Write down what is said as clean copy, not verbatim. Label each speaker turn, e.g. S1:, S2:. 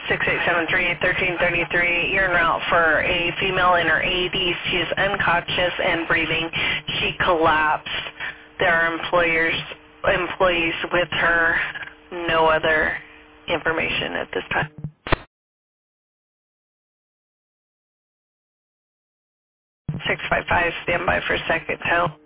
S1: 6873-1333. You're en route for a female in her 80s. She is unconscious and breathing. She collapsed. There are employees with her. No other information at this time. 655, stand by for second help.